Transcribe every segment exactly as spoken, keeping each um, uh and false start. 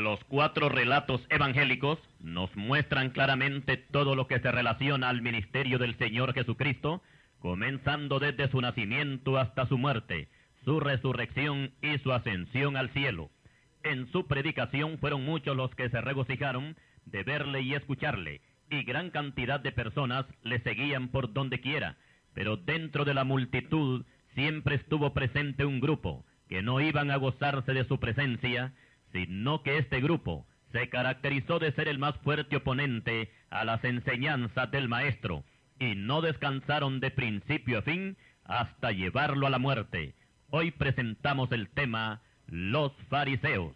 Los cuatro relatos evangélicos nos muestran claramente todo lo que se relaciona al ministerio del Señor Jesucristo, comenzando desde su nacimiento hasta su muerte, su resurrección y su ascensión al cielo. En su predicación fueron muchos los que se regocijaron de verle y escucharle, y gran cantidad de personas le seguían por donde quiera, pero dentro de la multitud siempre estuvo presente un grupo que no iban a gozarse de su presencia, sino que este grupo se caracterizó de ser el más fuerte oponente a las enseñanzas del Maestro, y no descansaron de principio a fin hasta llevarlo a la muerte. Hoy presentamos el tema, los fariseos.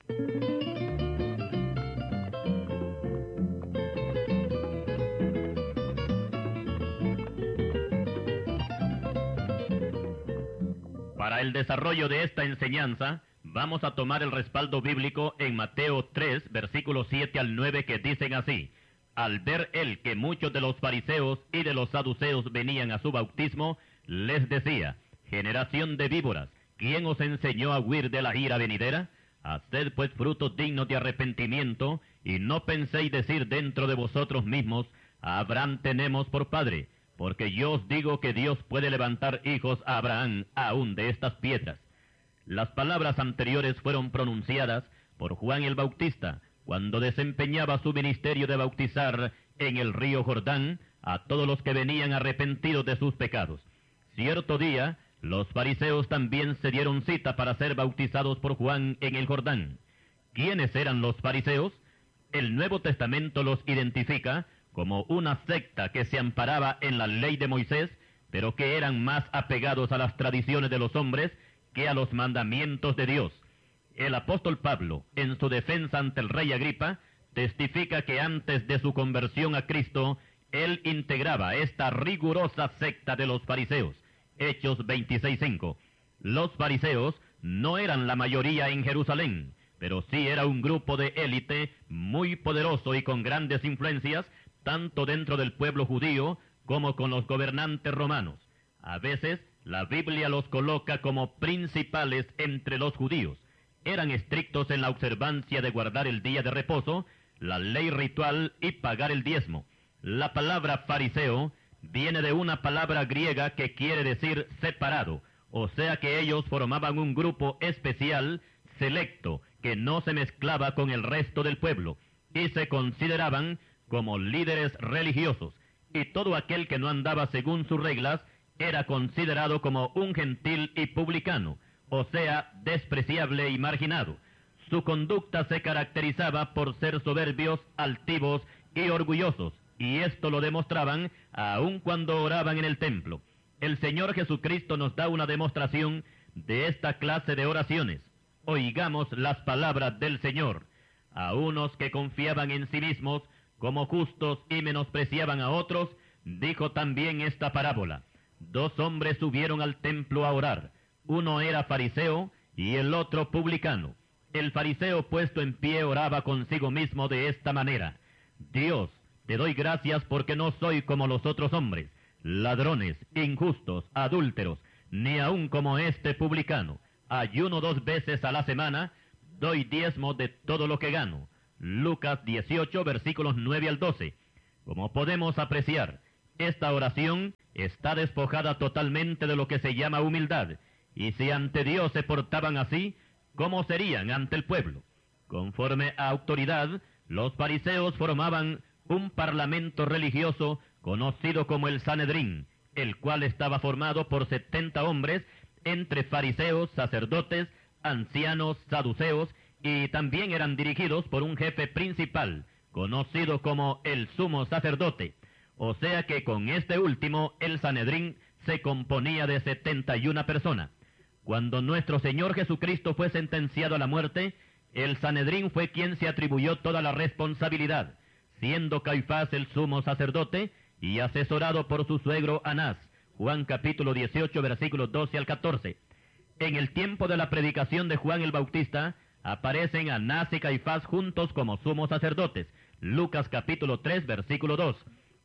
Para el desarrollo de esta enseñanza, vamos a tomar el respaldo bíblico en Mateo tres, versículos siete al nueve, que dicen así: Al ver él que muchos de los fariseos y de los saduceos venían a su bautismo, les decía: generación de víboras, ¿quién os enseñó a huir de la ira venidera? Haced pues frutos dignos de arrepentimiento, y no penséis decir dentro de vosotros mismos: a Abraham tenemos por padre, porque yo os digo que Dios puede levantar hijos a Abraham aún de estas piedras. Las palabras anteriores fueron pronunciadas por Juan el Bautista, cuando desempeñaba su ministerio de bautizar en el río Jordán a todos los que venían arrepentidos de sus pecados. Cierto día, los fariseos también se dieron cita para ser bautizados por Juan en el Jordán. ¿Quiénes eran los fariseos? El Nuevo Testamento los identifica como una secta que se amparaba en la ley de Moisés, pero que eran más apegados a las tradiciones de los hombres que a los mandamientos de Dios. El apóstol Pablo, en su defensa ante el rey Agripa, testifica que antes de su conversión a Cristo, él integraba esta rigurosa secta de los fariseos. Hechos veintiséis cinco. Los fariseos no eran la mayoría en Jerusalén, pero sí era un grupo de élite muy poderoso y con grandes influencias, tanto dentro del pueblo judío como con los gobernantes romanos. A veces, la Biblia los coloca como principales entre los judíos. Eran estrictos en la observancia de guardar el día de reposo, la ley ritual y pagar el diezmo. La palabra fariseo viene de una palabra griega que quiere decir separado, o sea que ellos formaban un grupo especial, selecto, que no se mezclaba con el resto del pueblo, y se consideraban como líderes religiosos, y todo aquel que no andaba según sus reglas era considerado como un gentil y publicano, o sea, despreciable y marginado. Su conducta se caracterizaba por ser soberbios, altivos y orgullosos, y esto lo demostraban aun cuando oraban en el templo. El Señor Jesucristo nos da una demostración de esta clase de oraciones. Oigamos las palabras del Señor. A unos que confiaban en sí mismos como justos y menospreciaban a otros, dijo también esta parábola. Dos hombres subieron al templo a orar. Uno era fariseo y el otro publicano. El fariseo puesto en pie oraba consigo mismo de esta manera: Dios, te doy gracias porque no soy como los otros hombres, ladrones, injustos, adúlteros, ni aun como este publicano. Ayuno dos veces a la semana, doy diezmo de todo lo que gano. Lucas dieciocho, versículos nueve al doce. Como podemos apreciar, esta oración está despojada totalmente de lo que se llama humildad, y si ante Dios se portaban así, ¿cómo serían ante el pueblo? Conforme a autoridad, los fariseos formaban un parlamento religioso conocido como el Sanedrín, el cual estaba formado por setenta hombres, entre fariseos, sacerdotes, ancianos, saduceos, y también eran dirigidos por un jefe principal, conocido como el sumo sacerdote. O sea que con este último, el Sanedrín se componía de setenta y una personas. Cuando nuestro Señor Jesucristo fue sentenciado a la muerte, el Sanedrín fue quien se atribuyó toda la responsabilidad, siendo Caifás el sumo sacerdote y asesorado por su suegro Anás. Juan capítulo dieciocho, versículos doce al catorce. En el tiempo de la predicación de Juan el Bautista, aparecen Anás y Caifás juntos como sumos sacerdotes. Lucas capítulo tres, versículo dos.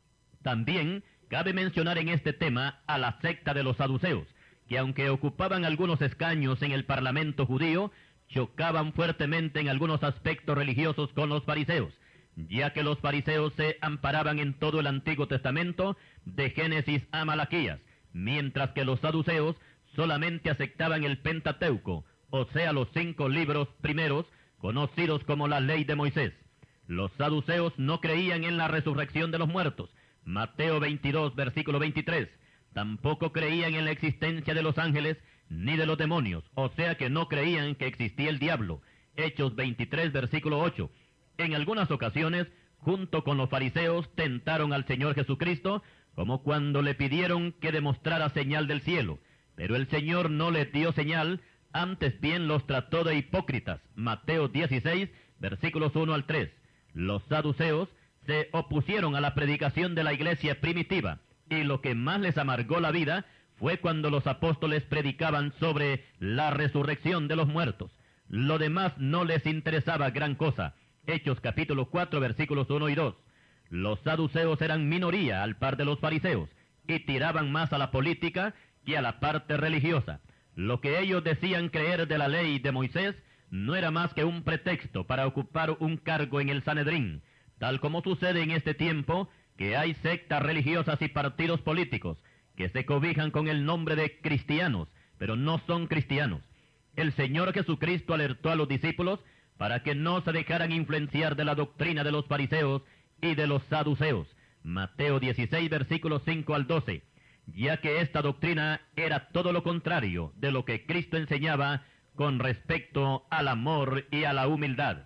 También cabe mencionar en este tema a la secta de los saduceos, que aunque ocupaban algunos escaños en el parlamento judío, chocaban fuertemente en algunos aspectos religiosos con los fariseos, ya que los fariseos se amparaban en todo el Antiguo Testamento, de Génesis a Malaquías, mientras que los saduceos solamente aceptaban el Pentateuco, o sea, los cinco libros primeros, conocidos como la ley de Moisés. Los saduceos no creían en la resurrección de los muertos, Mateo veintidós, versículo veintitrés. Tampoco creían en la existencia de los ángeles ni de los demonios, o sea que no creían que existía el diablo, Hechos veintitrés, versículo ocho. En algunas ocasiones, junto con los fariseos, tentaron al Señor Jesucristo, como cuando le pidieron que demostrara señal del cielo. Pero el Señor no les dio señal, antes bien los trató de hipócritas. Mateo dieciséis, versículos uno al tres. Los saduceos se opusieron a la predicación de la iglesia primitiva, y lo que más les amargó la vida fue cuando los apóstoles predicaban sobre la resurrección de los muertos. Lo demás no les interesaba gran cosa. Hechos capítulo cuatro, versículos uno y dos. Los saduceos eran minoría al par de los fariseos, y tiraban más a la política que a la parte religiosa. Lo que ellos decían creer de la ley de Moisés no era más que un pretexto para ocupar un cargo en el Sanedrín, tal como sucede en este tiempo, que hay sectas religiosas y partidos políticos que se cobijan con el nombre de cristianos, pero no son cristianos. El Señor Jesucristo alertó a los discípulos para que no se dejaran influenciar de la doctrina de los fariseos y de los saduceos. Mateo dieciséis, versículos cinco al doce. Ya que esta doctrina era todo lo contrario de lo que Cristo enseñaba con respecto al amor y a la humildad.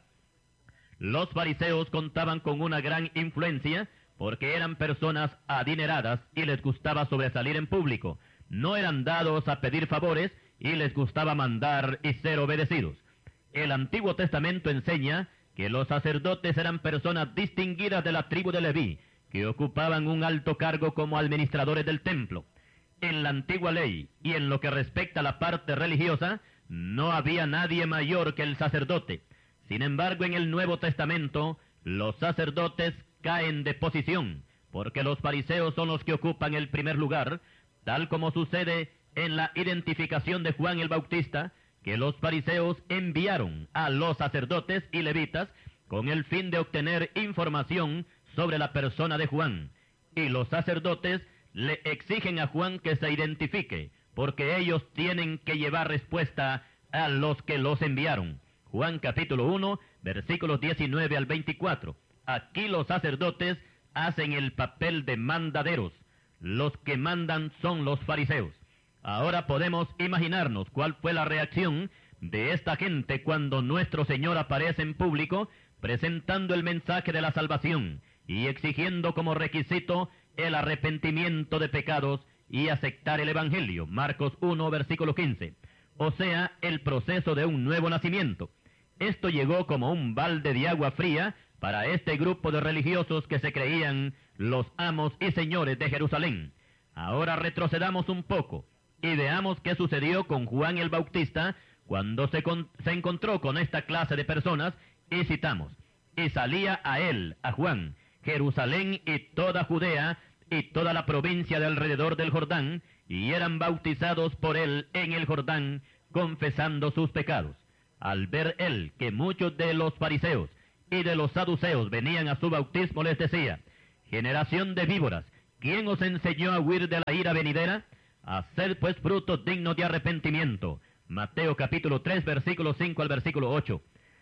Los fariseos contaban con una gran influencia porque eran personas adineradas y les gustaba sobresalir en público. No eran dados a pedir favores y les gustaba mandar y ser obedecidos. El Antiguo Testamento enseña que los sacerdotes eran personas distinguidas de la tribu de Leví, que ocupaban un alto cargo como administradores del templo. En la antigua ley y en lo que respecta a la parte religiosa, no había nadie mayor que el sacerdote. Sin embargo, en el Nuevo Testamento, los sacerdotes caen de posición, porque los fariseos son los que ocupan el primer lugar, tal como sucede en la identificación de Juan el Bautista, que los fariseos enviaron a los sacerdotes y levitas con el fin de obtener información sobre la persona de Juan. Y los sacerdotes le exigen a Juan que se identifique, porque ellos tienen que llevar respuesta a los que los enviaron. Juan capítulo uno, versículos diecinueve al veinticuatro. Aquí los sacerdotes hacen el papel de mandaderos. Los que mandan son los fariseos. Ahora podemos imaginarnos cuál fue la reacción de esta gente cuando nuestro Señor aparece en público presentando el mensaje de la salvación y exigiendo como requisito el arrepentimiento de pecados y aceptar el Evangelio. Marcos uno, versículo quince. O sea, el proceso de un nuevo nacimiento. Esto llegó como un balde de agua fría para este grupo de religiosos que se creían los amos y señores de Jerusalén. Ahora retrocedamos un poco y veamos qué sucedió con Juan el Bautista cuando se, con, se encontró con esta clase de personas, y citamos: y salía a él, a Juan, Jerusalén y toda Judea y toda la provincia de alrededor del Jordán, y eran bautizados por él en el Jordán, confesando sus pecados. Al ver él que muchos de los fariseos y de los saduceos venían a su bautismo, les decía: generación de víboras, ¿quién os enseñó a huir de la ira venidera? Haced pues frutos dignos de arrepentimiento. Mateo capítulo tres, versículo cinco al versículo ocho.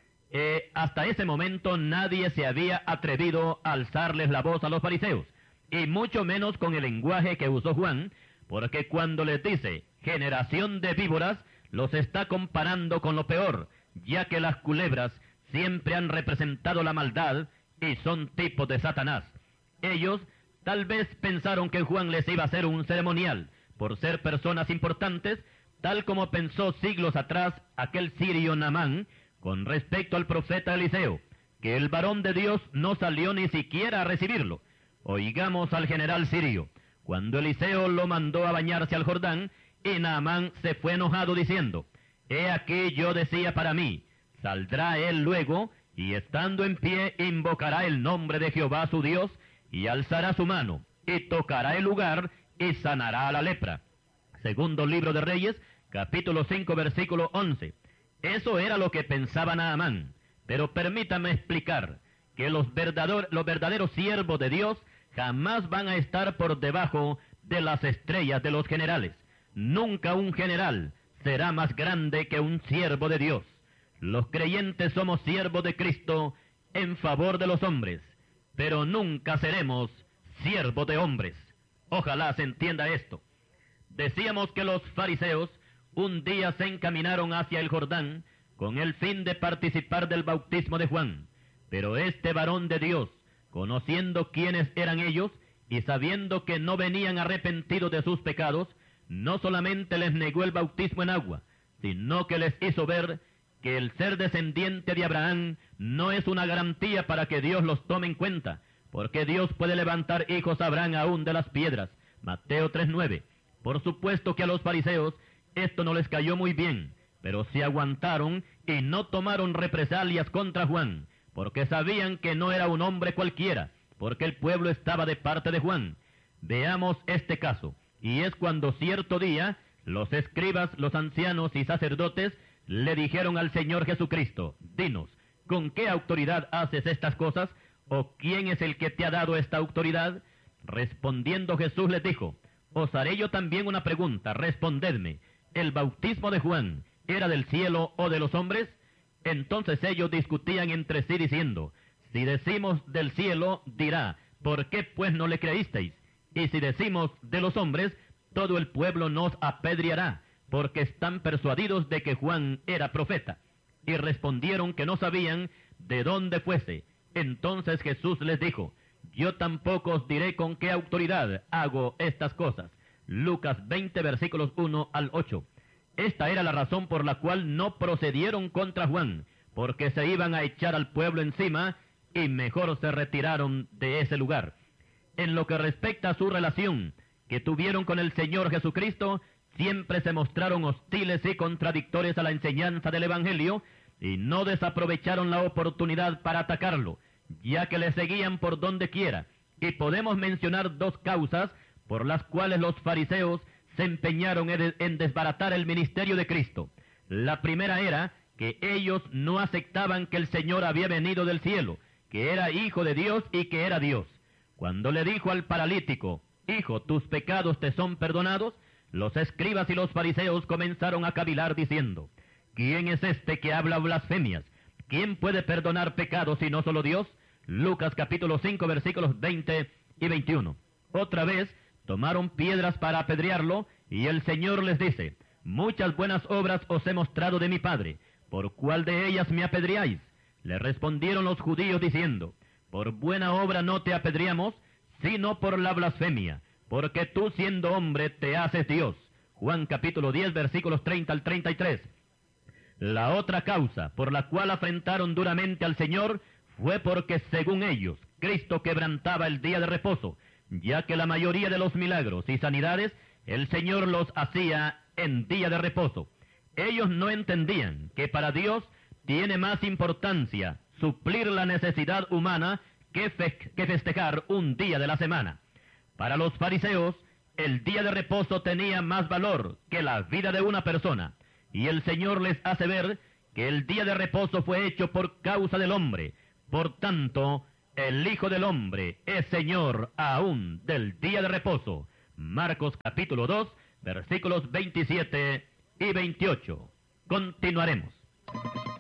Eh, hasta ese momento nadie se había atrevido a alzarles la voz a los fariseos, y mucho menos con el lenguaje que usó Juan, porque cuando les dice generación de víboras, los está comparando con lo peor, ya que las culebras siempre han representado la maldad y son tipos de Satanás. Ellos tal vez pensaron que Juan les iba a hacer un ceremonial por ser personas importantes, tal como pensó siglos atrás aquel sirio Naamán con respecto al profeta Eliseo, que el varón de Dios no salió ni siquiera a recibirlo. Oigamos al general sirio, cuando Eliseo lo mandó a bañarse al Jordán, y Naamán se fue enojado diciendo: he aquí yo decía para mí, saldrá él luego, y estando en pie invocará el nombre de Jehová su Dios, y alzará su mano, y tocará el lugar, y sanará a la lepra. Segundo libro de Reyes, capítulo cinco, versículo once. Eso era lo que pensaba Naamán. Pero permítame explicar que los, verdador, los verdaderos siervos de Dios jamás van a estar por debajo de las estrellas de los generales. Nunca un general será más grande que un siervo de Dios. Los creyentes somos siervos de Cristo en favor de los hombres, pero nunca seremos siervos de hombres. Ojalá se entienda esto. Decíamos que los fariseos un día se encaminaron hacia el Jordán con el fin de participar del bautismo de Juan. Pero este varón de Dios, conociendo quiénes eran ellos y sabiendo que no venían arrepentidos de sus pecados, no solamente les negó el bautismo en agua, sino que les hizo ver que el ser descendiente de Abraham no es una garantía para que Dios los tome en cuenta, porque Dios puede levantar hijos a Abraham aún de las piedras. Mateo tres nueve. Por supuesto que a los fariseos esto no les cayó muy bien, pero se aguantaron y no tomaron represalias contra Juan, porque sabían que no era un hombre cualquiera, porque el pueblo estaba de parte de Juan. Veamos este caso, y es cuando cierto día los escribas, los ancianos y sacerdotes le dijeron al Señor Jesucristo: dinos, ¿con qué autoridad haces estas cosas? ¿O quién es el que te ha dado esta autoridad? Respondiendo Jesús les dijo: os haré yo también una pregunta, respondedme. ¿El bautismo de Juan era del cielo o de los hombres? Entonces ellos discutían entre sí diciendo: si decimos del cielo, dirá, ¿por qué pues no le creísteis? Y si decimos de los hombres, todo el pueblo nos apedreará, porque están persuadidos de que Juan era profeta. Y respondieron que no sabían de dónde fuese. Entonces Jesús les dijo: yo tampoco os diré con qué autoridad hago estas cosas. Lucas veinte, versículos uno al ocho. Esta era la razón por la cual no procedieron contra Juan, porque se iban a echar al pueblo encima y mejor se retiraron de ese lugar. En lo que respecta a su relación que tuvieron con el Señor Jesucristo, siempre se mostraron hostiles y contradictorios a la enseñanza del Evangelio y no desaprovecharon la oportunidad para atacarlo, ya que le seguían por donde quiera. Y podemos mencionar dos causas por las cuales los fariseos se empeñaron en desbaratar el ministerio de Cristo. La primera era que ellos no aceptaban que el Señor había venido del cielo, que era hijo de Dios y que era Dios. Cuando le dijo al paralítico: hijo, tus pecados te son perdonados, los escribas y los fariseos comenzaron a cavilar diciendo: ¿quién es este que habla blasfemias? ¿Quién puede perdonar pecados si no solo Dios? Lucas capítulo cinco, versículos veinte y veintiuno. Otra vez tomaron piedras para apedrearlo, y el Señor les dice: muchas buenas obras os he mostrado de mi Padre, ¿por cuál de ellas me apedreáis? Le respondieron los judíos diciendo: por buena obra no te apedreamos, sino por la blasfemia, porque tú siendo hombre te haces Dios. Juan capítulo diez, versículos treinta al treinta y tres. La otra causa por la cual afrentaron duramente al Señor fue porque, según ellos, Cristo quebrantaba el día de reposo, ya que la mayoría de los milagros y sanidades el Señor los hacía en día de reposo. Ellos no entendían que para Dios tiene más importancia suplir la necesidad humana que, fe que festejar un día de la semana. Para los fariseos, el día de reposo tenía más valor que la vida de una persona, y el Señor les hace ver que el día de reposo fue hecho por causa del hombre. Por tanto, el Hijo del Hombre es Señor aún del día de reposo. Marcos capítulo dos, versículos veintisiete y veintiocho. Continuaremos.